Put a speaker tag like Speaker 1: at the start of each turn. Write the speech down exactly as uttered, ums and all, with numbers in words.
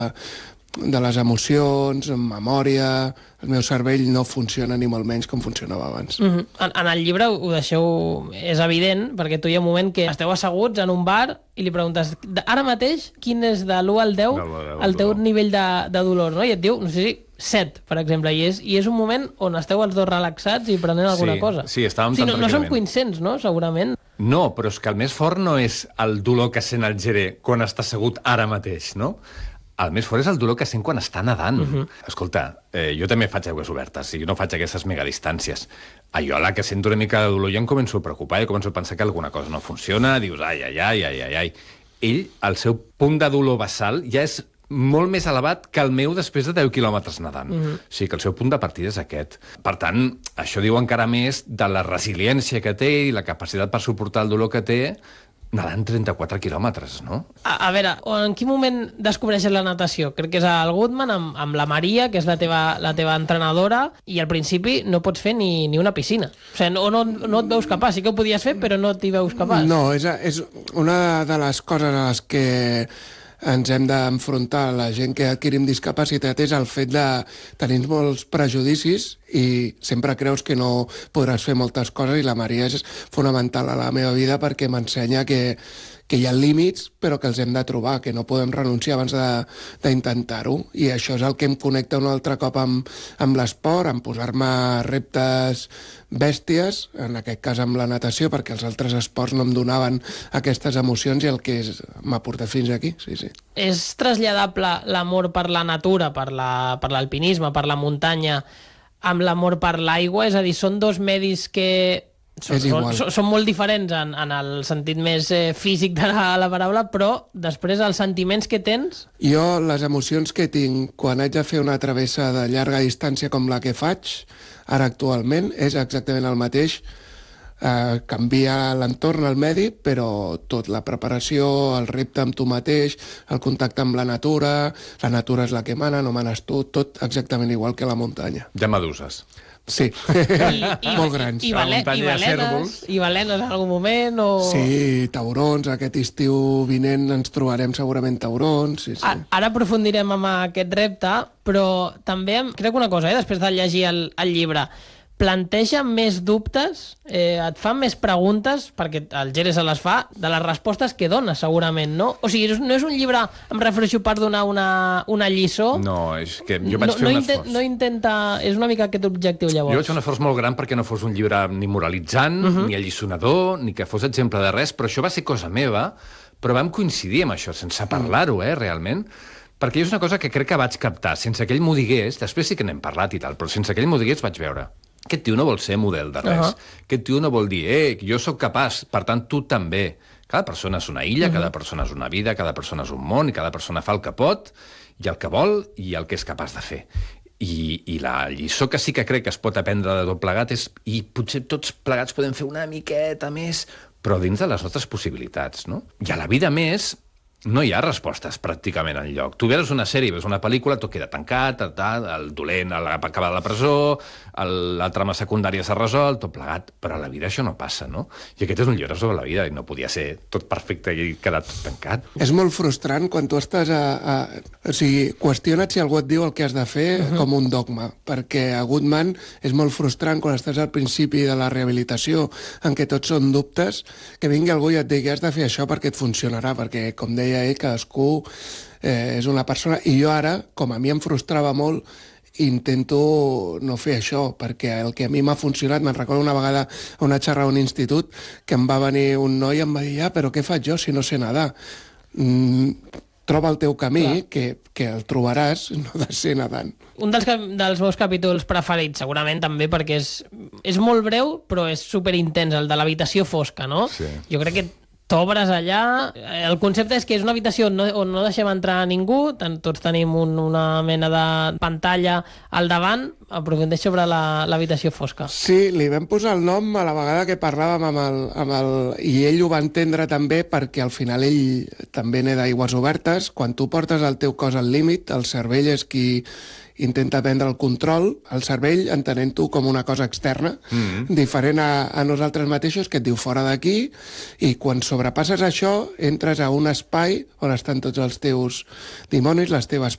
Speaker 1: de les emocions, memòria... El meu cervell no funciona ni molt menys com funcionava abans.
Speaker 2: Mm-hmm. en, en el llibre ho deixeu... És evident, perquè tu hi ha un moment que esteu asseguts en un bar i li preguntes, ara mateix, quin és de l'u al deu el teu nivell de, de dolor, no? I et diu, no sé si, set, per exemple, i és, i és un moment on esteu els dos relaxats i prenent alguna
Speaker 3: sí,
Speaker 2: cosa.
Speaker 3: Sí, estàvem
Speaker 2: sí,
Speaker 3: tan
Speaker 2: no, no som conscients, no?, segurament.
Speaker 3: No, però és que el més fort no és el dolor que sent el geré quan està assegut ara mateix, no? El més fort és el dolor que sent quan està nedant. Uh-huh. Escolta, eh, jo també faig aigües obertes, i no faig aquestes megadistàncies. Jo, a la que sento una mica de dolor, ja em començo a preocupar, ja començo a pensar que alguna cosa no funciona, dius, ai, ai, ai, ai, ai, ai. Ell, el seu punt de dolor basal ja és molt més elevat que el meu després de deu quilòmetres nedant. Uh-huh. O sigui que el seu punt de partida és aquest. Per tant, això diu encara més de la resiliència que té i la capacitat per suportar el dolor que té nedant trenta-quatre quilòmetres, no?
Speaker 2: A, a veure, en quin moment descobreixes la natació? Crec que és al Goodman, amb, amb la Maria, que és la teva, la teva entrenadora, i al principi no pots fer ni, ni una piscina. O sigui, no, no, no et veus capaç. Sí que ho podies fer, però no t'hi veus capaç.
Speaker 1: No, és, és una de les coses a les que ens hem d'enfrontar la gent que adquirim discapacitat és el fet de tenir molts prejudicis i sempre creus que no podràs fer moltes coses, i la Maria és fonamental a la meva vida perquè m'ensenya que, que hi ha límits però que els hem de trobar, que no podem renunciar abans d'intentar-ho, i això és el que em connecta un altre cop amb, amb l'esport, amb posar-me reptes bèsties, en aquest cas amb la natació, perquè els altres esports no em donaven aquestes emocions i el que m'ha portat fins aquí, sí, sí.
Speaker 2: És traslladable l'amor per la natura, per la, per l'alpinisme, per la muntanya, amb l'amor per l'aigua? És a dir, són dos medis que són, són, són molt diferents en, en el sentit més eh, físic de la, la paraula, però després els sentiments que tens...
Speaker 1: Jo, les emocions que tinc quan haig de fer una travessa de llarga distància com la que faig ara actualment és exactament el mateix. Eh, canvia l'entorn, el medi, però tot, la preparació, el repte amb tu mateix, el contacte amb la natura, la natura és la que mana, no manes tu, tot exactament igual que la muntanya.
Speaker 3: Ja meduses.
Speaker 1: Sí,
Speaker 2: I, i,
Speaker 1: molt grans.
Speaker 2: I, vale, i, balenes, i balenes en algun moment? O...
Speaker 1: Sí, taurons, aquest estiu vinent ens trobarem segurament taurons. Sí, sí.
Speaker 2: Ara aprofundirem en aquest repte, però també crec una cosa, eh, després de llegir el, el llibre, planteja més dubtes, eh, et fan més preguntes, perquè el Gere se les fa, de les respostes que dona, segurament, no? O sigui, no és un llibre, em refereixo, per donar una, una lliçó.
Speaker 3: No, és que jo vaig
Speaker 2: no,
Speaker 3: fer
Speaker 2: no
Speaker 3: un
Speaker 2: intent,
Speaker 3: esforç.
Speaker 2: No intenta... És una mica aquest objectiu, llavors.
Speaker 3: Jo vaig fer un esforç molt gran perquè no fos un llibre ni moralitzant, uh-huh. ni alliçonador, ni que fos exemple de res, però això va ser cosa meva, però vam coincidir amb això, sense parlar-ho, eh, realment, perquè és una cosa que crec que vaig captar. Sense que ell m'ho digués, després sí que n'hem parlat i tal, però sense que ell m'ho digués vaig veure. Aquest tio no vol ser model de res. Uh-huh. Aquest tio no vol dir, eh, jo sóc capaç, per tant, tu també. Cada persona és una illa, uh-huh. cada persona és una vida, cada persona és un món, i cada persona fa el que pot, i el que vol, i el que és capaç de fer. I, i la lliçó que sí que crec que es pot aprendre de tot plegat és, i potser tots plegats podem fer una miqueta més, però dins de les nostres possibilitats, no? I a la vida més... no hi ha respostes pràcticament enlloc. Tu veus una sèrie, veus una pel·lícula, tot queda tancat, el dolent acaba a la presó, el, la trama secundària s'ha resolt, tot plegat, però a la vida això no passa, no? I aquest és un llibre sobre la vida, i no podia ser tot perfecte i quedar tot tancat.
Speaker 1: És molt frustrant quan tu estàs a... a o sigui, qüestiona't si algú et diu el que has de fer uh-huh. com un dogma, perquè a Goodman és molt frustrant quan estàs al principi de la rehabilitació, en què tots són dubtes, que vingui algú i et digui has de fer això perquè et funcionarà, perquè, com deia ell, cadascú eh, és una persona, i jo ara, com a mi em frustrava molt, intento no fer això, perquè el que a mi m'ha funcionat, me'n recordo una vegada a una xerrada a un institut, que em va venir un noi i em va dir, ah, però què faig jo si no sé nedar? Mm, troba el teu camí, que, que el trobaràs, no de ser nedant.
Speaker 2: Un dels, dels meus capítols preferits, segurament també, perquè és, és molt breu, però és superintens, el de l'habitació fosca, no?
Speaker 3: Sí.
Speaker 2: Jo crec que t'obres allà, el concepte és que és una habitació on no, on no deixem entrar ningú, tots tenim un, una mena de pantalla al davant, aprofundeix sobre l'habitació la, fosca.
Speaker 1: Sí, li vam posar el nom a la vegada que parlàvem amb el, amb el... i ell ho va entendre també, perquè al final ell també n'he d'aigües obertes. Quan tu portes el teu cos al límit, el cervell és qui intenta prendre el control, el cervell entenent-ho com una cosa externa, mm-hmm. diferent a, a nosaltres mateixos, que et diu fora d'aquí, i quan sobrepasses això, entres a un espai on estan tots els teus dimonis, les teves